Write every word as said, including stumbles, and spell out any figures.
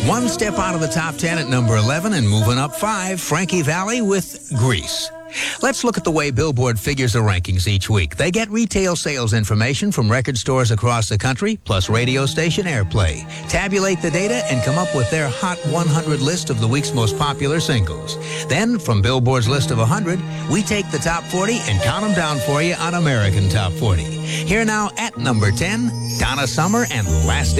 One step out of the top ten at number eleven and moving up five, Frankie Valli with Grease. Let's look at the way Billboard figures the rankings each week. They get retail sales information from record stores across the country, plus radio station airplay. Tabulate the data and come up with their Hot one hundred list of the week's most popular singles. Then, from Billboard's list of one hundred, we take the top forty and count them down for you on American Top forty. Here now at number ten, Donna Summer and Last